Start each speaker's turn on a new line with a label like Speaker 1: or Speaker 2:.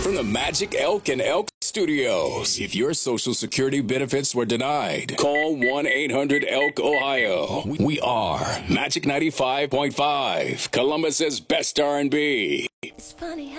Speaker 1: from the Magic Elk and Elk Studios. If your Social Security benefits were denied, call 1-800-ELK-OHIO. We are Magic 95.5, Columbus's best R&B.
Speaker 2: It's funny